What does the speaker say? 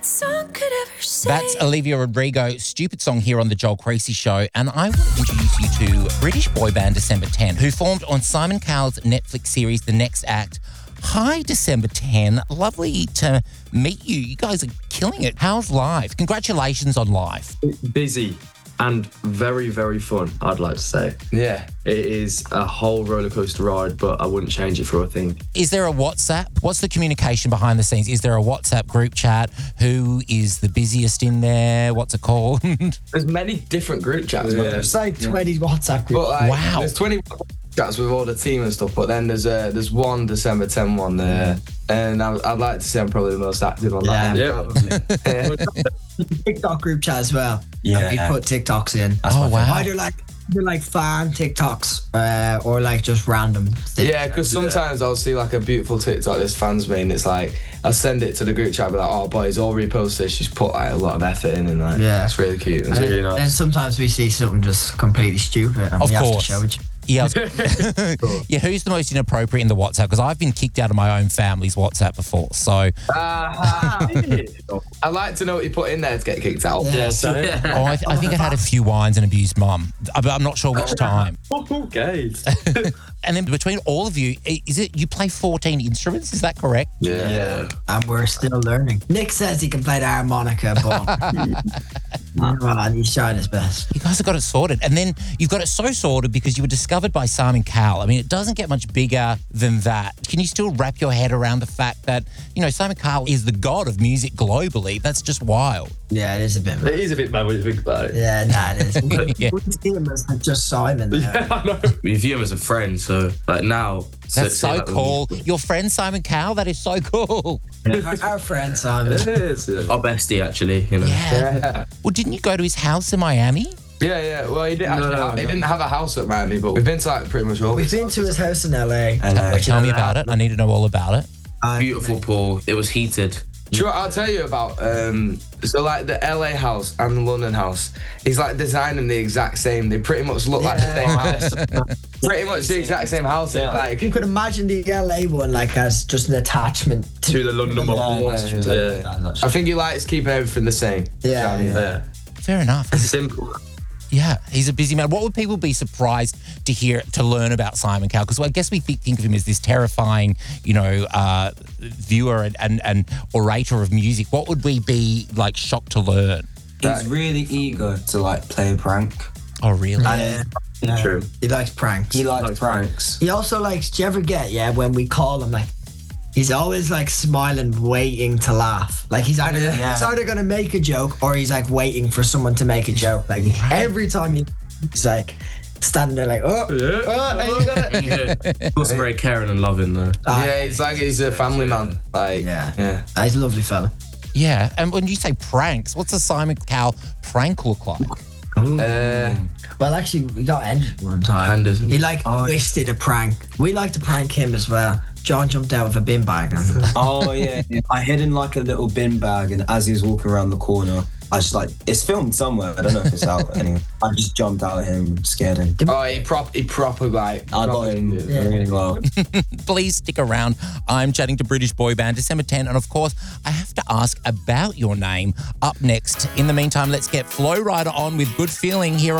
that song could ever say. That's Olivia Rodrigo, Stupid Song here on The Joel Creasy Show. And I want to introduce you to British boy band December 10, who formed on Simon Cowell's Netflix series The Next Act. Hi, December 10. Lovely to meet you. You guys are killing it. How's life? Congratulations on life. Busy and very, very fun, I'd like to say. Yeah, it is a whole roller coaster ride, but I wouldn't change it for a thing. Is there a WhatsApp? What's the communication behind the scenes? Is there a WhatsApp group chat? Who is the busiest in there? What's it called? There's many different group chats. Yeah. There's like 20 WhatsApp groups. But Wow. There's 20 chats with all the team and stuff, but then there's one December 10 one there, and I'd like to say I'm probably the most active on that. Yeah. TikTok group chat as well. Yeah. You put TikToks in. Oh, wow. Either like fan TikToks or like just random things. Yeah, because sometimes I'll see like a beautiful TikTok this fans made, and it's like I'll send it to the group chat, and be like, "Oh, boys, all repost this." She's put like a lot of effort in, and like, it's really cute. It's really nice. Then sometimes we see something just completely stupid, and Of we course. have to show it. Yeah, yeah. Who's the most inappropriate in the WhatsApp? Because I've been kicked out of my own family's WhatsApp before. So, I like to know what you put in there to get kicked out. Yeah. I think I had a few wines and abused mum, but I'm not sure which time. Okay. And then between all of you, is it you play 14 instruments? Is that correct? Yeah. And we're still learning. Nick says he can play the harmonica, but he's trying his best. You guys have got it sorted. And then you've got it so sorted because you were discovered by Simon Cowell. I mean, it doesn't get much bigger than that. Can you still wrap your head around the fact that, Simon Cowell is the god of music globally? That's just wild. Yeah, it is a bit. It is a bit mad when you think about it. Yeah, it is. Yeah. We see him as just Simon. Yeah, I know. We view him as a friend, so like now. That's so cool. Your friend Simon Cowell, that is so cool. Our friend Simon. It is. Our bestie, actually, Yeah. Well, didn't you go to his house in Miami? Yeah. Well, he didn't have a house at Miami, but we've been to like pretty much all. We've been to his house in LA. Tell me about it. I need to know all about it. Beautiful pool. It was heated. Sure, I'll tell you about, so like the LA house and the London house, he's like designing the exact same. They pretty much look like the same house. Pretty much the exact same house. Yeah. Like, You could imagine the LA one like as just an attachment to the London one. I think he likes keeping everything the same. Yeah. Fair enough. Simple. Yeah, he's a busy man. What would people be surprised to learn about Simon Cowell? Because I guess we think of him as this terrifying, viewer and orator of music. What would we be like shocked to learn? He's really eager to like play a prank. Oh, really? True. He likes pranks. He likes pranks. He also likes, do you ever get, when we call him, like, he's always like smiling, waiting to laugh. Like he's either gonna make a joke or he's like waiting for someone to make a joke. Like every time he's like standing there like, you got it. He's also very caring and loving, though. He's a family man. Like, yeah. He's a lovely fella. Yeah, and when you say pranks, what's a Simon Cowell prank look like? Well, actually, we got ended one time. He twisted a prank. We like to prank him as well. John jumped out with a bin bag. Oh yeah, I hid in like a little bin bag, and as he was walking around the corner, I just it's filmed somewhere. I don't know if it's out anyway. I just jumped out at him, and scared him. Oh, he proper like. I got him really well. Please stick around. I'm chatting to British boy band December 10, and of course, I have to ask about your name up next. In the meantime, let's get Flow Rider on with Good Feeling here on